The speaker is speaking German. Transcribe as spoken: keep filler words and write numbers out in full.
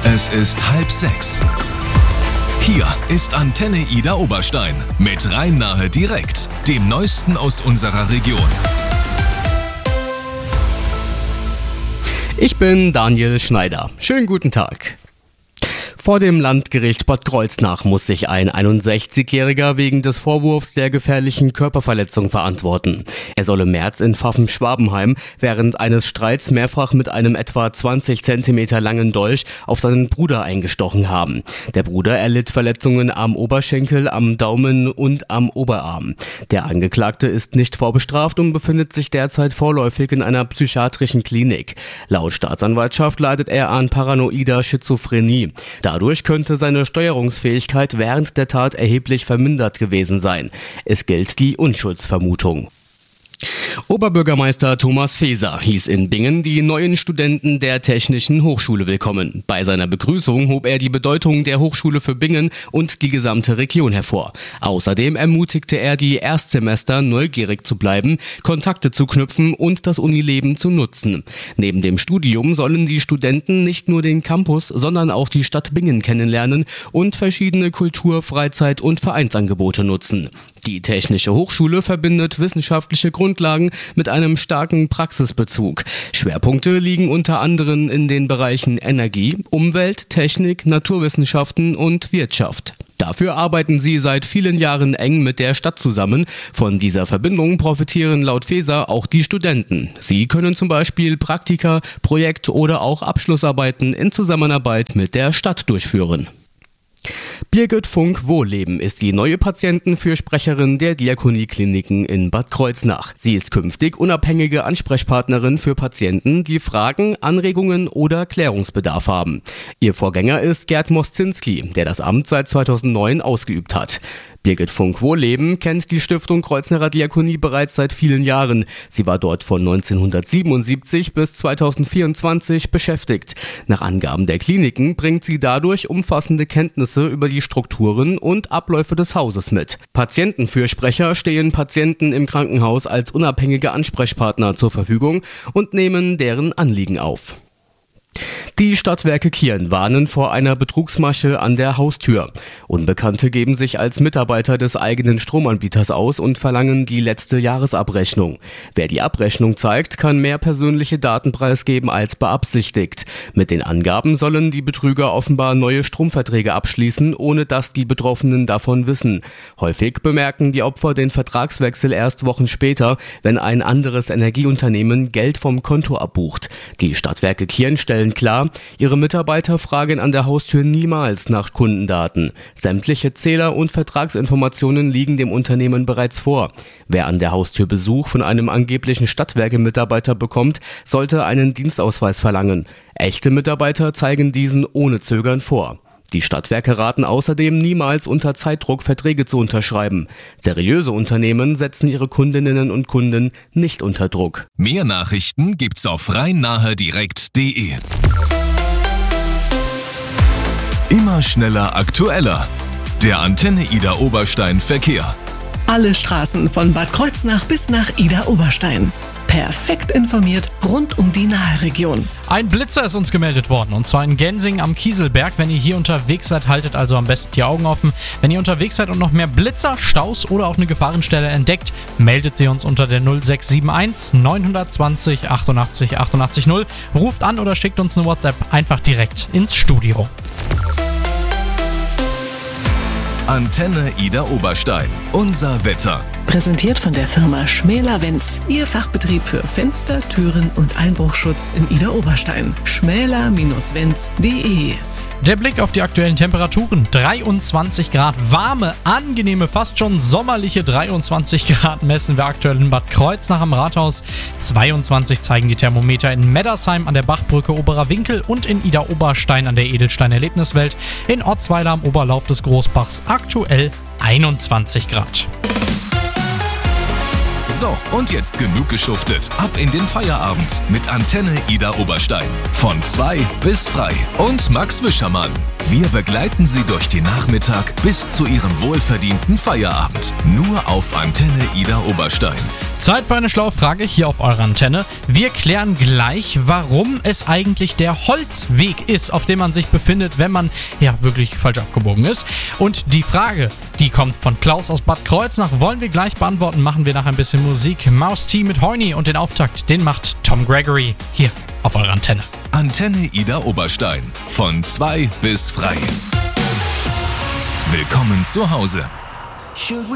Es ist halb sechs. Hier ist Antenne Ida Oberstein mit Rhein-Nahe direkt, dem Neuesten aus unserer Region. Ich bin Daniel Schneider. Schönen guten Tag. Vor dem Landgericht Bad Kreuznach muss sich ein einundsechzigjähriger wegen des Vorwurfs der gefährlichen Körperverletzung verantworten. Er soll im März in Pfaffen-Schwabenheim während eines Streits mehrfach mit einem etwa zwanzig Zentimeter langen Dolch auf seinen Bruder eingestochen haben. Der Bruder erlitt Verletzungen am Oberschenkel, am Daumen und am Oberarm. Der Angeklagte ist nicht vorbestraft und befindet sich derzeit vorläufig in einer psychiatrischen Klinik. Laut Staatsanwaltschaft leidet er an paranoider Schizophrenie. Dadurch könnte seine Steuerungsfähigkeit während der Tat erheblich vermindert gewesen sein. Es gilt die Unschuldsvermutung. Oberbürgermeister Thomas Faeser hieß in Bingen die neuen Studenten der Technischen Hochschule willkommen. Bei seiner Begrüßung hob er die Bedeutung der Hochschule für Bingen und die gesamte Region hervor. Außerdem ermutigte er die Erstsemester, neugierig zu bleiben, Kontakte zu knüpfen und das Unileben zu nutzen. Neben dem Studium sollen die Studenten nicht nur den Campus, sondern auch die Stadt Bingen kennenlernen und verschiedene Kultur-, Freizeit- und Vereinsangebote nutzen. Die Technische Hochschule verbindet wissenschaftliche Grundlagen mit einem starken Praxisbezug. Schwerpunkte liegen unter anderem in den Bereichen Energie, Umwelt, Technik, Naturwissenschaften und Wirtschaft. Dafür arbeiten sie seit vielen Jahren eng mit der Stadt zusammen. Von dieser Verbindung profitieren laut Faeser auch die Studenten. Sie können zum Beispiel Praktika, Projekt- oder auch Abschlussarbeiten in Zusammenarbeit mit der Stadt durchführen. Birgit Funk-Wohlleben ist die neue Patientenfürsprecherin der Diakoniekliniken in Bad Kreuznach. Sie ist künftig unabhängige Ansprechpartnerin für Patienten, die Fragen, Anregungen oder Klärungsbedarf haben. Ihr Vorgänger ist Gerd Moszinski, der das Amt seit zweitausendneun ausgeübt hat. Birgit Funk-Wohlleben kennt die Stiftung Kreuznacher Diakonie bereits seit vielen Jahren. Sie war dort von neunzehnhundertsiebenundsiebzig bis zweitausendvierundzwanzig beschäftigt. Nach Angaben der Kliniken bringt sie dadurch umfassende Kenntnisse über die Strukturen und Abläufe des Hauses mit. Patientenfürsprecher stehen Patienten im Krankenhaus als unabhängige Ansprechpartner zur Verfügung und nehmen deren Anliegen auf. Die Stadtwerke Kirn warnen vor einer Betrugsmasche an der Haustür. Unbekannte geben sich als Mitarbeiter des eigenen Stromanbieters aus und verlangen die letzte Jahresabrechnung. Wer die Abrechnung zeigt, kann mehr persönliche Daten preisgeben als beabsichtigt. Mit den Angaben sollen die Betrüger offenbar neue Stromverträge abschließen, ohne dass die Betroffenen davon wissen. Häufig bemerken die Opfer den Vertragswechsel erst Wochen später, wenn ein anderes Energieunternehmen Geld vom Konto abbucht. Die Stadtwerke Kirn stellen klar, ihre Mitarbeiter fragen an der Haustür niemals nach Kundendaten. Sämtliche Zähler- und Vertragsinformationen liegen dem Unternehmen bereits vor. Wer an der Haustür Besuch von einem angeblichen Stadtwerke-Mitarbeiter bekommt, sollte einen Dienstausweis verlangen. Echte Mitarbeiter zeigen diesen ohne Zögern vor. Die Stadtwerke raten außerdem, niemals unter Zeitdruck Verträge zu unterschreiben. Seriöse Unternehmen setzen ihre Kundinnen und Kunden nicht unter Druck. Mehr Nachrichten gibt's auf rhein-nahe direkt punkt de. Immer schneller, aktueller. Der Antenne Ida Oberstein Verkehr. Alle Straßen von Bad Kreuznach bis nach Ida Oberstein. Perfekt informiert rund um die Nahe-Region. Ein Blitzer ist uns gemeldet worden, und zwar in Gensing am Kieselberg. Wenn ihr hier unterwegs seid, haltet also am besten die Augen offen. Wenn ihr unterwegs seid und noch mehr Blitzer, Staus oder auch eine Gefahrenstelle entdeckt, meldet sie uns unter der null sechs sieben eins neun zwei null achtundachtzig achtundachtzig null. Ruft an oder schickt uns eine WhatsApp einfach direkt ins Studio. Antenne Ida Oberstein. Unser Wetter. Präsentiert von der Firma Schmäler-Wenz, Ihr Fachbetrieb für Fenster, Türen und Einbruchschutz in Ida Oberstein. schmäler Bindestrich wenz punkt de. Der Blick auf die aktuellen Temperaturen. dreiundzwanzig Grad, warme, angenehme, fast schon sommerliche dreiundzwanzig Grad messen wir aktuell in Bad Kreuznach am Rathaus. zweiundzwanzig zeigen die Thermometer in Meddersheim an der Bachbrücke Oberer Winkel und in Ida Oberstein an der Edelstein Erlebniswelt. In Ortsweiler am Oberlauf des Großbachs aktuell einundzwanzig Grad. So, und jetzt genug geschuftet. Ab in den Feierabend mit Antenne Ida Oberstein. Von zwei bis frei. Und Max Wischermann. Wir begleiten Sie durch den Nachmittag bis zu Ihrem wohlverdienten Feierabend. Nur auf Antenne Ida Oberstein. Zeit für eine schlaue Frage hier auf eurer Antenne. Wir klären gleich, warum es eigentlich der Holzweg ist, auf dem man sich befindet, wenn man ja wirklich falsch abgebogen ist. Und die Frage, die kommt von Klaus aus Bad Kreuznach, wollen wir gleich beantworten. Machen wir nach ein bisschen Musik. Mouse T mit Heuni und den Auftakt, den macht Tom Gregory hier auf eurer Antenne. Antenne Ida Oberstein. Von zwei bis frei. Willkommen zu Hause.